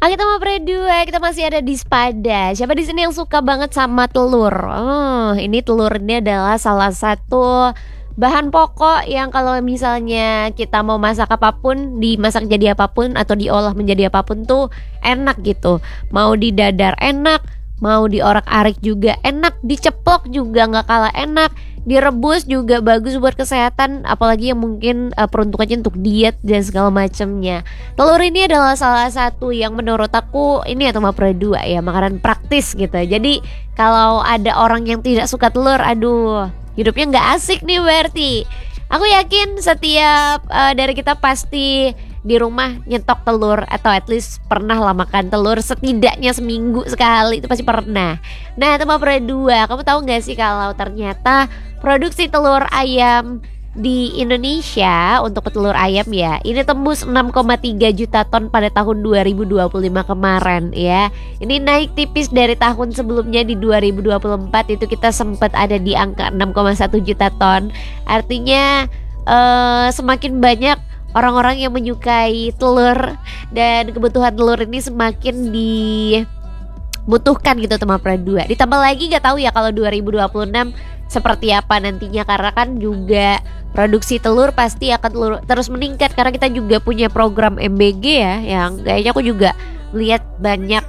Oke, kita mau berdua, kita masih ada di Spada. Siapa di sini yang suka banget sama telur? Oh, ini telur ini adalah salah satu bahan pokok yang kalau misalnya kita mau masak apapun, dimasak jadi apapun atau diolah menjadi apapun tuh enak gitu. Mau didadar enak, mau diorak-arik juga enak, diceplok juga nggak kalah enak, direbus juga bagus buat kesehatan, apalagi yang mungkin peruntukannya untuk diet dan segala macamnya. Telur ini adalah salah satu yang menurut aku ini atau dua ya, makanan praktis gitu. Jadi kalau ada orang yang tidak suka telur, aduh, hidupnya nggak asik nih berarti. Aku yakin setiap dari kita pasti di rumah nyetok telur atau at least pernah lah makan telur setidaknya seminggu sekali, itu pasti pernah. Nah, teman dua, kamu tahu nggak sih kalau ternyata produksi telur ayam di Indonesia untuk petelur ayam ya, ini tembus 6,3 juta ton pada tahun 2025 kemarin ya. Ini naik tipis dari tahun sebelumnya di 2024 itu kita sempat ada di angka 6,1 juta ton. Artinya semakin banyak orang-orang yang menyukai telur dan kebutuhan telur ini semakin dibutuhkan gitu teman dua. Ditambah lagi gak tahu ya kalau 2026 seperti apa nantinya, karena kan juga produksi telur pasti akan terus meningkat karena kita juga punya program MBG ya, yang kayaknya aku juga lihat banyak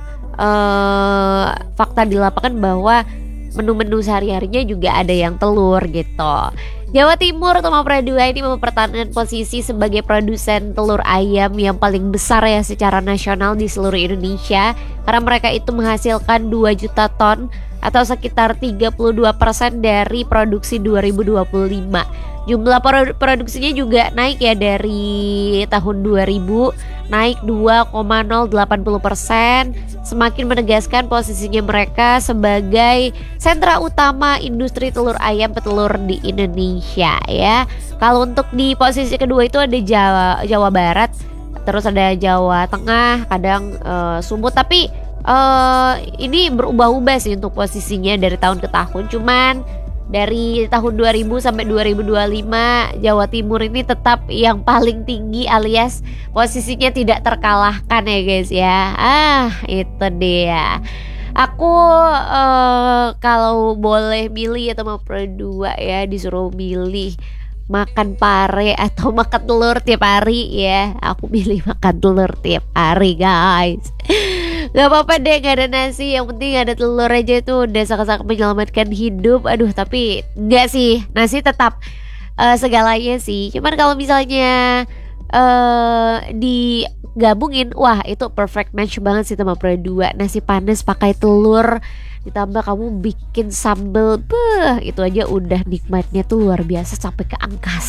fakta di lapangan bahwa menu-menu sehari-harinya juga ada yang telur gitu. Jawa Timur atau Mapradua ini mempertahankan posisi sebagai produsen telur ayam yang paling besar ya secara nasional di seluruh Indonesia, karena mereka itu menghasilkan 2 juta ton atau sekitar 32% dari produksi 2025. Jumlah produksinya juga naik ya dari tahun 2000, naik 2,080%, semakin menegaskan posisinya mereka sebagai sentra utama industri telur ayam petelur di Indonesia ya. Kalau untuk di posisi kedua itu ada Jawa Barat, terus ada Jawa Tengah, kadang Sumut, tapi ini berubah-ubah sih untuk posisinya dari tahun ke tahun. Cuman dari tahun 2000 sampai 2025 Jawa Timur ini tetap yang paling tinggi alias posisinya tidak terkalahkan ya guys ya. Itu dia. Aku kalau boleh milih atau mau berdua ya, disuruh milih makan pare atau makan telur tiap hari ya, aku pilih makan telur tiap hari guys. Gak apa-apa deh gak ada nasi, yang penting ada telur aja, itu udah sangat-sangat menyelamatkan hidup. Aduh, tapi enggak sih, nasi tetap segalanya sih. Cuman kalau misalnya digabungin, wah itu perfect match banget sih sama berdua. Nasi panas pakai telur, ditambah kamu bikin sambal, itu aja udah nikmatnya tuh luar biasa sampai ke angkasa.